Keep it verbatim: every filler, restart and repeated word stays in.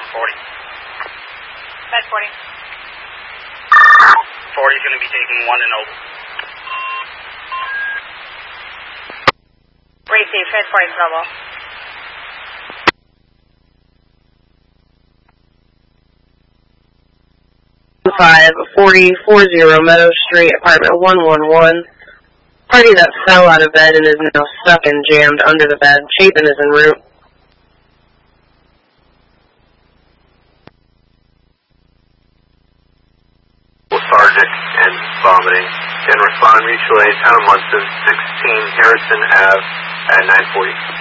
forty. Med forty. forty is going to be taking one and over. Receive, Med forty Global. five forty forty Meadow Street, apartment one one one. Party that fell out of bed and is now stuck and jammed under the bed. Chapin is en route. Sergeant and vomiting. Can respond mutually. Town of Munson, sixteen Harrison Avenue at nine forty.